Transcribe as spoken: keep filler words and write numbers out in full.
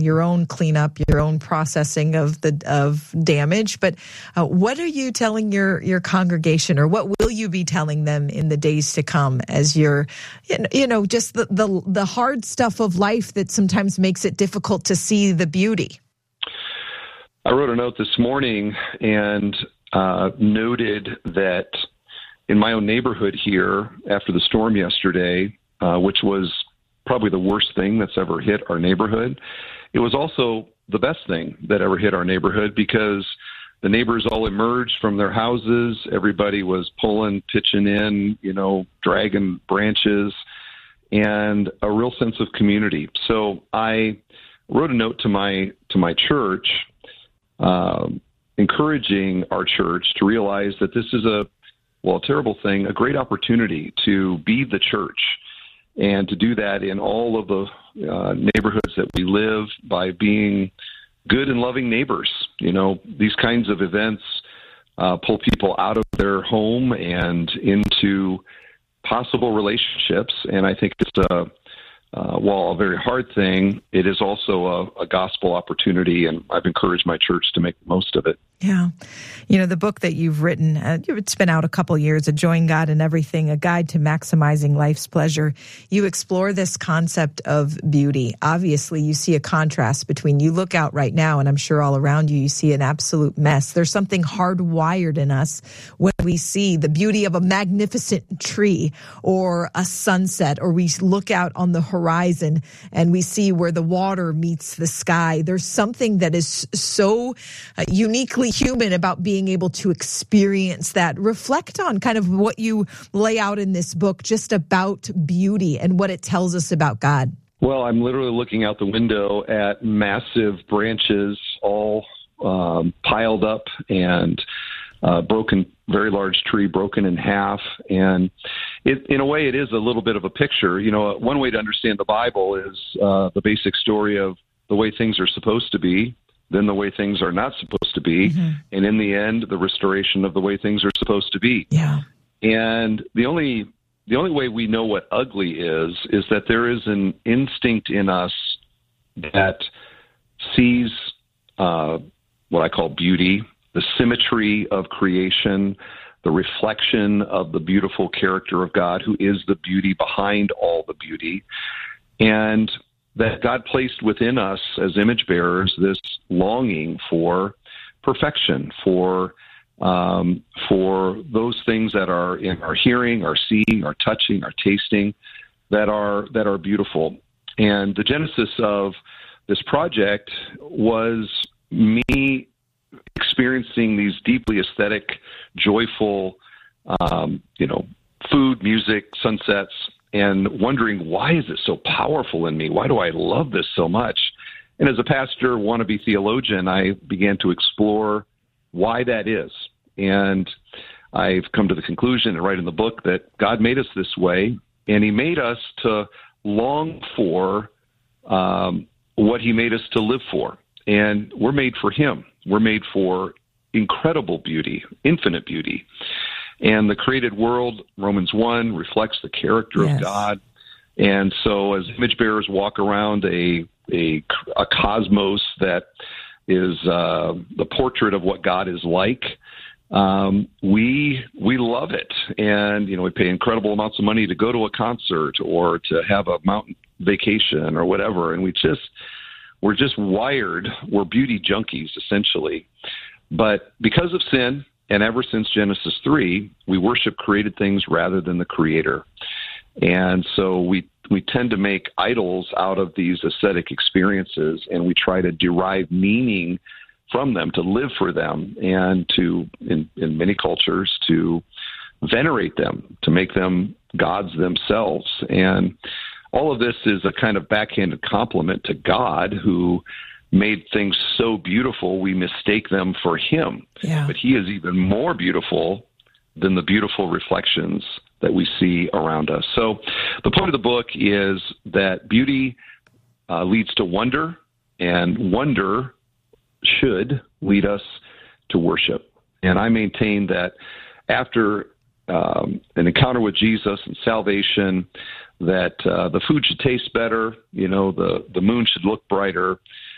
your own cleanup, your own processing of the of damage. But uh, what are you telling your your congregation, or what will you be telling them in the days to come as you're, you know, just the the, the hard stuff of life that sometimes makes it difficult to see the beauty? I wrote a note this morning and uh, noted that in my own neighborhood here, after the storm yesterday, uh, which was probably the worst thing that's ever hit our neighborhood, it was also the best thing that ever hit our neighborhood, because the neighbors all emerged from their houses. Everybody was pulling, pitching in, you know, dragging branches, and a real sense of community. So I wrote a note to my to my church, uh, encouraging our church to realize that this is a, well, a terrible thing, a great opportunity to be the church, and to do that in all of the uh, neighborhoods that we live by being good and loving neighbors. You know, these kinds of events uh, pull people out of their home and into possible relationships. And I think it's a, uh, while a very hard thing, it is also a, a gospel opportunity. And I've encouraged my church to make the most of it. Yeah. You know, the book that you've written, uh, it's been out a couple years, Enjoying God in Everything, A Guide to Maximizing Life's Pleasure. You explore this concept of beauty. Obviously, you see a contrast between, you look out right now, and I'm sure all around you, you see an absolute mess. There's something hardwired in us when we see the beauty of a magnificent tree or a sunset, or we look out on the horizon and we see where the water meets the sky. There's something that is so uh, uniquely human about being able to experience that. Reflect on kind of what you lay out in this book just about beauty and what it tells us about God. Well, I'm literally looking out the window at massive branches all um, piled up, and uh, broken, very large tree broken in half. And it, in a way, it is a little bit of a picture. You know, one way to understand the Bible is uh, the basic story of the way things are supposed to be, then the way things are not supposed to be, mm-hmm. and in the end, the restoration of the way things are supposed to be. Yeah. And the only the only way we know what ugly is is that there is an instinct in us that sees uh, what I call beauty, the symmetry of creation, the reflection of the beautiful character of God, who is the beauty behind all the beauty, and that God placed within us as image bearers this longing for perfection, for um, for those things that are in our hearing, our seeing, our touching, our tasting, that are that are beautiful. And the genesis of this project was me experiencing these deeply aesthetic, joyful, um, you know, food, music, sunsets, and wondering, why is it so powerful in me? Why do I love this so much? And as a pastor, wannabe theologian, I began to explore why that is. And I've come to the conclusion, and write in the book, that God made us this way, and he made us to long for um, what he made us to live for. And we're made for him. We're made for incredible beauty, infinite beauty. And the created world, Romans one, reflects the character yes. of God. And so as image bearers walk around a a, a cosmos that is uh, the portrait of what God is like, um, we we love it. And, you know, we pay incredible amounts of money to go to a concert or to have a mountain vacation or whatever. And we just, we're just wired, we're beauty junkies, essentially. But because of sin, and ever since Genesis three, we worship created things rather than the Creator. And so we we tend to make idols out of these aesthetic experiences, and we try to derive meaning from them, to live for them, and to, in, in many cultures, to venerate them, to make them gods themselves. And all of this is a kind of backhanded compliment to God, who made things so beautiful we mistake them for him. Yeah. But he is even more beautiful than the beautiful reflections that we see around us. So the point of the book is that beauty uh, leads to wonder, and wonder should lead us to worship. And I maintain that after um, an encounter with Jesus and salvation, that uh, the food should taste better, you know, the, the moon should look brighter,